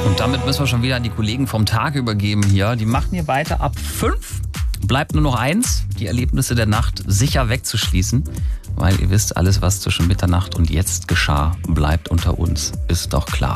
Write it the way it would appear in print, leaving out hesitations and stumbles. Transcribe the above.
Und damit müssen wir schon wieder an die Kollegen vom Tag übergeben hier. Die machen hier weiter ab 5. Bleibt nur noch 1, die Erlebnisse der Nacht sicher wegzuschließen. Weil ihr wisst, alles, was zwischen Mitternacht und jetzt geschah, bleibt unter uns. Ist doch klar.